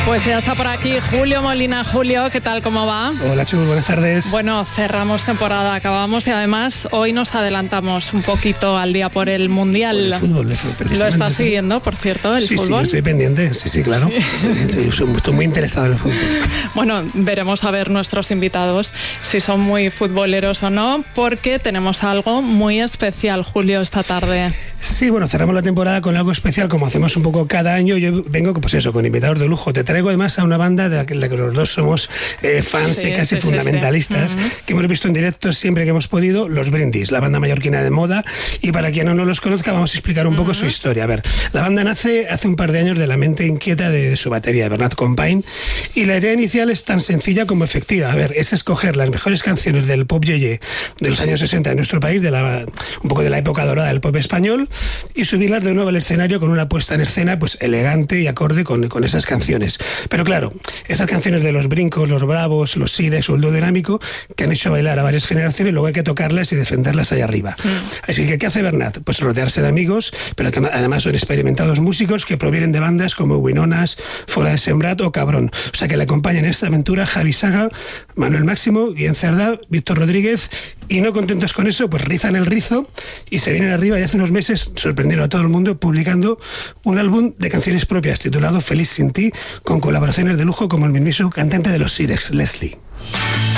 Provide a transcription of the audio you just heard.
Pues ya está por aquí Julio Molina. Julio, ¿qué tal? ¿Cómo va? Hola, Chus, buenas tardes. Bueno, cerramos temporada, acabamos y además hoy nos adelantamos un poquito al día por el Mundial. Por el fútbol, precisamente. ¿Lo estás siguiendo, por cierto, el fútbol? Sí, yo estoy pendiente, sí, claro. Sí. Estoy muy interesado en el fútbol. Bueno, veremos a ver nuestros invitados si son muy futboleros o no, porque tenemos algo muy especial, Julio, esta tarde. Sí, bueno, cerramos la temporada con algo especial, como hacemos un poco cada año. Yo vengo, pues eso, con invitados de lujo. Te traigo además a una banda de la que los dos somos fans y casi fundamentalistas, que hemos visto en directo siempre que hemos podido, los Brindis, la banda mallorquina de moda. Y para quien no los conozca, vamos a explicar un poco su historia. A ver, la banda nace hace un par de años de la mente inquieta de su batería, de Bernat Compain, y la idea inicial es tan sencilla como efectiva. A ver, es escoger las mejores canciones del pop yeye de los años 60 de nuestro país, un poco de la época dorada del pop español, y subirlas de nuevo al escenario con una puesta en escena pues elegante y acorde con esas canciones. Pero claro, esas canciones de los Brincos, los Bravos, los Sirex o el dúo dinámico, que han hecho bailar a varias generaciones, luego hay que tocarlas y defenderlas allá arriba. Así que, ¿qué hace Bernat? Pues rodearse de amigos, pero que además son experimentados músicos que provienen de bandas como Winonas, Fora de Sembrat o Cabrón. O sea que le acompañan en esta aventura Javi Saga, Manuel Máximo, Guillem Cerdá, Víctor Rodríguez, y no contentos con eso, pues rizan el rizo y se vienen arriba, y hace unos meses sorprendieron a todo el mundo publicando un álbum de canciones propias titulado Feliz sin ti, con colaboraciones de lujo como el mismísimo cantante de los Sirex, Leslie.